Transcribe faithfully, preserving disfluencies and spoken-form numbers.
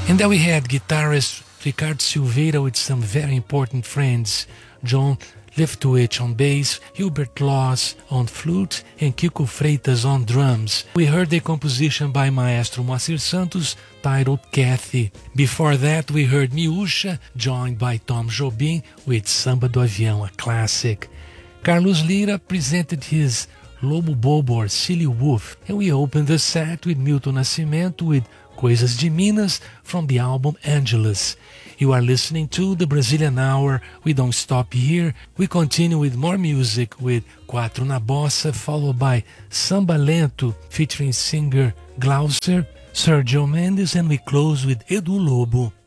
And then we had guitarist Ricardo Silveira with some very important friends, John Leftwich on bass, Hubert Laws on flute, and Kiko Freitas on drums. We heard a composition by Maestro Moacir Santos titled Kathy. Before that, we heard Miúcha, joined by Tom Jobim with Samba do Avião, a classic. Carlos Lyra presented his Lobo Bobo or Silly Wolf, and we opened the set with Milton Nascimento with Coisas de Minas from the album Angelus. You are listening to the Brazilian Hour. We don't stop here. We continue with more music with Quatro na Bossa, followed by Samba Lento featuring singer Glauser, Sergio Mendes, and we close with Edu Lobo.